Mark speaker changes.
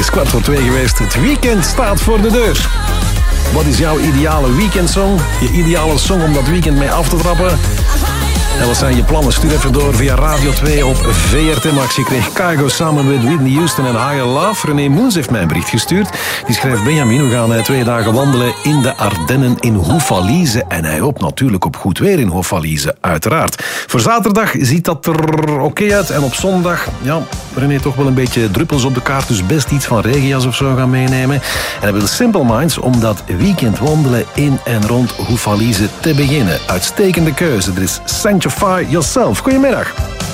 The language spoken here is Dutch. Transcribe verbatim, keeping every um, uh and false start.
Speaker 1: is kwart voor twee geweest. Het weekend staat voor de deur. Wat is jouw ideale weekendsong? Je ideale song om dat weekend mee af te trappen? En wat zijn je plannen? Stuur even door via Radio twee op V R T Max. Je kreeg Kygo samen met Whitney Houston en Higher Love. René Moens heeft mij een bericht gestuurd. Die schrijft: Benjamin, we gaan twee dagen wandelen in de Ardennen in Houffalize. En hij hoopt natuurlijk op goed weer in Houffalize, uiteraard. Voor zaterdag ziet dat er oké okay uit. En op zondag, ja, René, toch wel een beetje druppels op de kaart. Dus best iets van regenjas of zo gaan meenemen. En hij wil Simple Minds om dat weekend wandelen in en rond Houffalize te beginnen. Uitstekende keuze. Er is Sanctify Yourself. Goedemiddag.